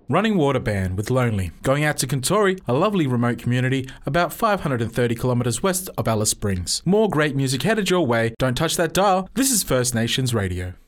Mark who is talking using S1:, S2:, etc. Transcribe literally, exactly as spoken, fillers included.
S1: Running Water Band with Lonely, going out to Kontori, a lovely remote community about five hundred thirty kilometres west of Alice Springs. More great music headed your way. Don't touch that dial. This is First Nations Radio.